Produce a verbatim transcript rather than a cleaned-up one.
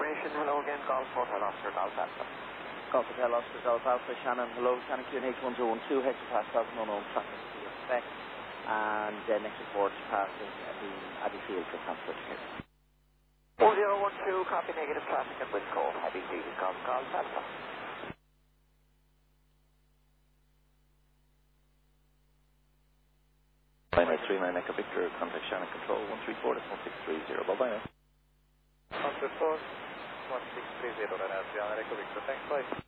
information. Hello again, Golf Hotel Oscar Golf Alpha. Golf Hotel Oscar Golf Alpha, Shannon. Hello, Shannon Q N H one zero one two, head to pass seven unknown traffic to your spec. And uh, next report passing the Abbey Field for transport tickets. four zero one two, copy negative traffic at Winco, Abbey Field, Golf Golf Alpha. Lima three nine Echo Victor, contact Shannon Control one three four, one six three zero. Bye bye now. one three four, one six three zero, and Adriana Echo Victor, thanks, bye.